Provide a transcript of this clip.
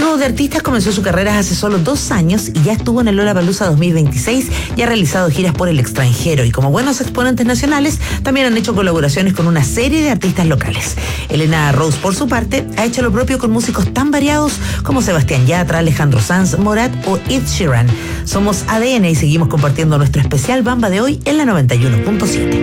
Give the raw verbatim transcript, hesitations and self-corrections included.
dúo de artistas comenzó su carrera hace solo dos años y ya estuvo en el Lollapalooza dos mil veintiséis y ha realizado giras por el extranjero. Y como buenos exponentes nacionales, también han hecho colaboraciones con una serie de artistas locales. Elena Rose, por su parte, ha hecho lo propio con músicos tan variados como Sebastián Yatra, Alejandro Sanz, Morat o Ed Sheeran. Somos A D N y seguimos compartiendo nuestro especial Bamba de hoy en la noventa y uno punto siete.